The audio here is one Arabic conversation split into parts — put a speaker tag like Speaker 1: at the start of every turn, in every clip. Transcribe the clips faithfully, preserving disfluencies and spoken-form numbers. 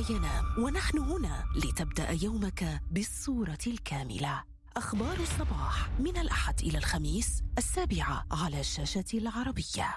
Speaker 1: ينام ونحن هنا لتبدأ يومك بالصورة الكاملة. أخبار الصباح من الأحد إلى الخميس السابعة على الشاشة العربية.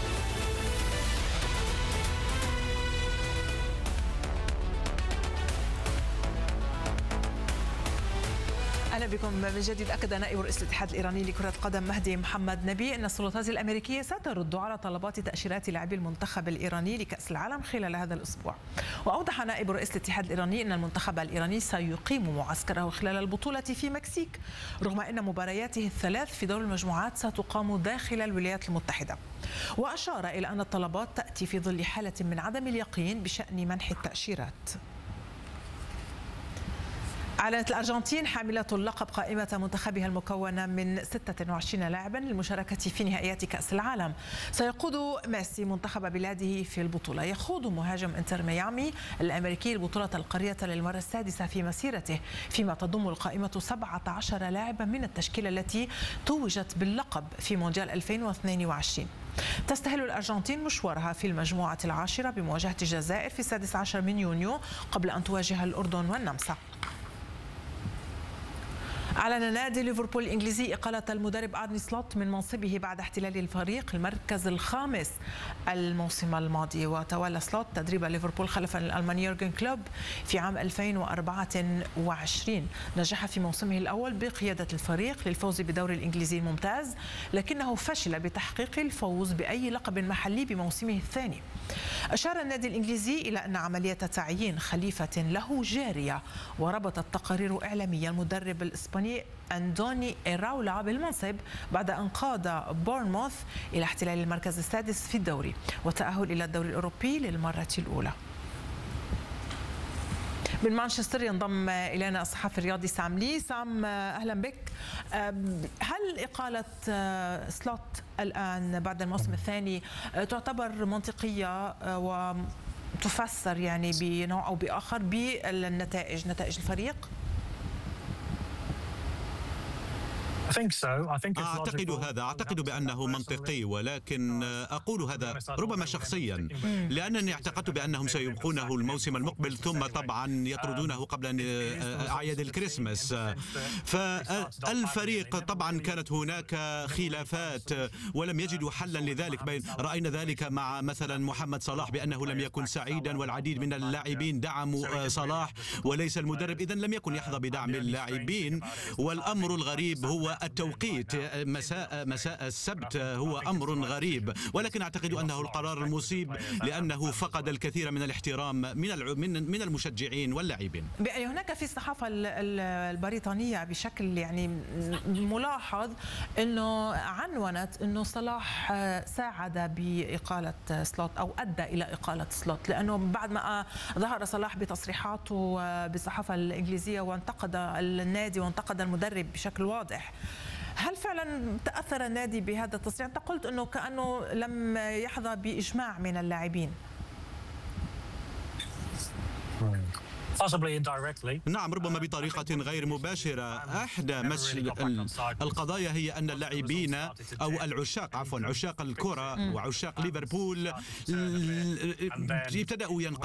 Speaker 2: أهلا بكم من جديد. أكد نائب رئيس الاتحاد الإيراني لكرة القدم مهدي محمد نبي أن السلطات الأمريكية سترد على طلبات تأشيرات لاعبي المنتخب الإيراني لكأس العالم خلال هذا الأسبوع. وأوضح نائب رئيس الاتحاد الإيراني أن المنتخب الإيراني سيقيم معسكره خلال البطولة في مكسيك، رغم أن مبارياته الثلاث في دور المجموعات ستقام داخل الولايات المتحدة. وأشار إلى أن الطلبات تأتي في ظل حالة من عدم اليقين بشأن منح التأشيرات. أعلنت الأرجنتين حاملة اللقب قائمة منتخبها المكونة من ستة وعشرين لاعبا للمشاركة في نهائيات كأس العالم. سيقود ميسي منتخب بلاده في البطولة. يخوض مهاجم انتر ميامي الأمريكي البطولة القارية للمرة السادسة في مسيرته، فيما تضم القائمة سبعة عشر لاعبا من التشكيلة التي توجت باللقب في مونديال ألفين واثنين وعشرين. تستهل الأرجنتين مشوارها في المجموعة العاشرة بمواجهة الجزائر في السادس عشر من يونيو قبل أن تواجه الأردن والنمسا. أعلن نادي ليفربول الإنجليزي إقالة المدرب أرني سلوت من منصبه بعد احتلال الفريق المركز الخامس الموسم الماضي. وتولى سلوت تدريب ليفربول خلفا الألماني يورجن كلوب في عام ألفين وأربعة وعشرين. نجح في موسمه الأول بقيادة الفريق للفوز بدوري الإنجليزي الممتاز، لكنه فشل بتحقيق الفوز بأي لقب محلي بموسمه الثاني. أشار النادي الإنجليزي إلى أن عملية تعيين خليفة له جارية، وربطت تقارير إعلامية المدرب الإسباني أندوني إيراولا بالمنصب بعد أن قاد بورنموث إلى احتلال المركز السادس في الدوري وتأهل إلى الدوري الأوروبي للمرة الأولى. من مانشستر ينضم إلينا الصحفي الرياضي سام لي. سام، أهلا بك. هل إقالة سلوت الآن بعد الموسم الثاني تعتبر منطقية وتفسر يعني بنوع أو بآخر بالنتائج نتائج الفريق؟
Speaker 3: أعتقد هذا أعتقد بأنه منطقي، ولكن أقول هذا ربما شخصيا، لأنني اعتقدت بأنهم سيبقونه الموسم المقبل، ثم طبعا يطردونه قبل أعياد الكريسماس. فالفريق طبعا كانت هناك خلافات ولم يجدوا حلا لذلك. بين رأينا ذلك مع مثلا محمد صلاح بأنه لم يكن سعيدا، والعديد من اللاعبين دعموا صلاح وليس المدرب، إذن لم يكن يحظى بدعم اللاعبين. والأمر الغريب هو التوقيت، مساء مساء السبت هو أمر غريب، ولكن أعتقد أنه القرار المصيب لأنه فقد الكثير من الاحترام من من من المشجعين واللاعبين.
Speaker 2: هناك في الصحافة البريطانية بشكل يعني ملاحظ أنه عنونت أنه صلاح ساعد بإقالة سلوت أو أدى إلى إقالة سلوت، لأنه بعد ما ظهر صلاح بتصريحاته بالصحافة الإنجليزية وانتقد النادي وانتقد المدرب بشكل واضح، هل فعلا تأثر النادي بهذا التصريح؟ أنت قلت أنه كأنه لم يحظى بإجماع من اللاعبين.
Speaker 3: نعم، ربما بطريقة غير مباشرة. أحدى القضايا هي أن اللاعبين أو العشاق عفوا عشاق الكرة وعشاق ليفربول ابتدأوا